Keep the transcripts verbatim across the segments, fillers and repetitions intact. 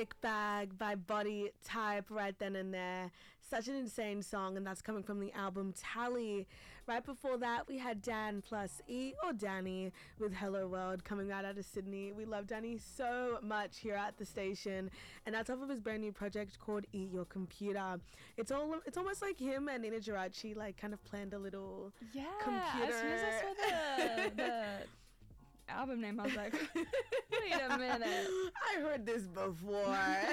Sick Bag by Body Type right then and there. Such an insane song, and that's coming from the album Tally. Right before that, we had Dan plus E, or Danny, with Hello World, coming right out of Sydney. We love Danny so much here at the station, and that's off of his brand new project called Eat Your Computer. It's all it's almost like him and Nina Geraci like kind of planned a little yeah, computer. As soon as I saw the, the album name, I was like, wait a minute. I heard this before.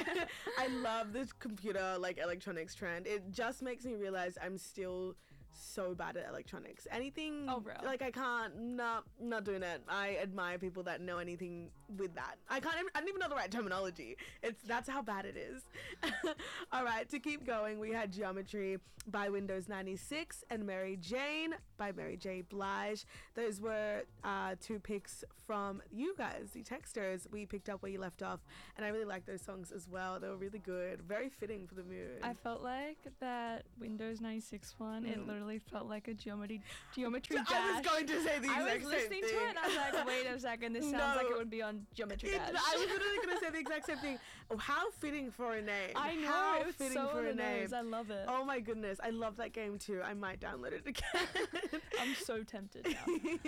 I love this computer like electronics trend. It just makes me realize I'm still so bad at electronics. Anything oh, bro. Like I can't, not not doing it. I admire people that know anything with that. I can't even, I don't even know the right terminology. It's that's how bad it is. All right, to keep going, we had Geometry by Windows ninety-six and Mary Jane by Mary J. Blige. Those were uh, two picks from you guys, the texters. We picked up where you left off, and I really like those songs as well. They were really good, very fitting for the mood. I felt like that Windows ninety-six one, mm. it literally felt like a geometry geometry dash. I was going to say the exact I was listening same to thing. it and I was like, wait a second, this sounds no. like it would be on Geometry it, Dash. I was literally going to say the exact same thing. Oh, how fitting for a name. I know, how it's fitting so for a name. Nose. I love it. Oh my goodness, I love that game too. I might download it again. I'm so tempted now.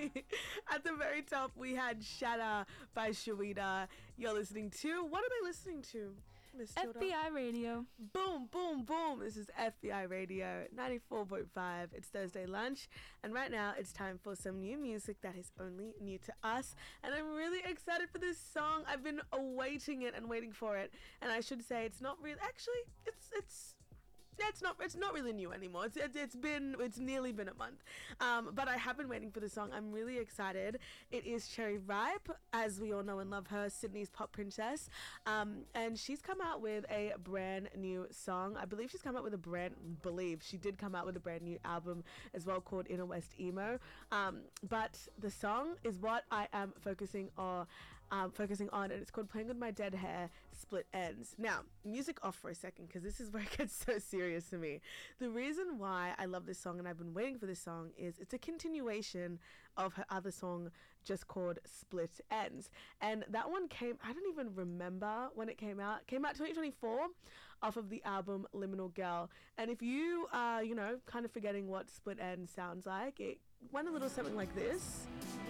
At the very top, we had Shatter by Shawita. You're listening to, what am I listening to? Miss F B I Radio. Boom, boom, boom. This is F B I Radio ninety-four point five. It's Thursday lunch, and right now it's time for some new music that is only new to us. And I'm really excited for this song. I've been awaiting it and waiting for it. And I should say it's not really, actually, it's it's. It's not. It's not really new anymore. It's, it's it's been. It's nearly been a month. Um, but I have been waiting for the song. I'm really excited. It is Cherry Ripe, as we all know and love her, Sydney's pop princess. Um, and she's come out with a brand new song. I believe she's come out with a brand. Believe she did come out with a brand new album as well called Inner West Emo. Um, but the song is what I am focusing on. Um, focusing on, and it's called Playing With My Dead Hair, Split Ends. Now, music off for a second, because this is where it gets so serious to me. The reason why I love this song and I've been waiting for this song is it's a continuation of her other song just called Split Ends. And that one came, I don't even remember when it came out. It came out twenty twenty-four off of the album Liminal Girl. And if you are, you know, kind of forgetting what Split Ends sounds like, it went a little something like this.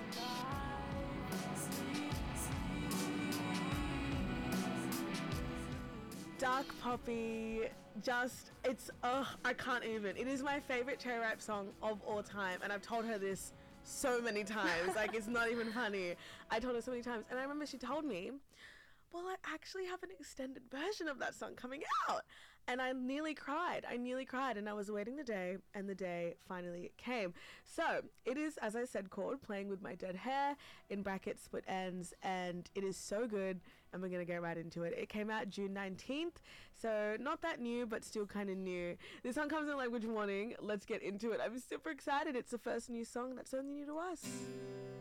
Dark poppy, just, it's, ugh, I can't even. It is my favorite Cherry Ripe song of all time, and I've told her this so many times. Like, it's not even funny. I told her so many times, and I remember she told me, well, I actually have an extended version of that song coming out. And I nearly cried. I nearly cried. And I was waiting the day, and the day finally came. So it is, as I said, called Playing With My Dead Hair, in brackets, Split Ends. And it is so good. And we're going to get right into it. It came out June nineteenth. So not that new, but still kind of new. This song comes in Language Warning. Let's get into it. I'm super excited. It's the first new song that's only new to us.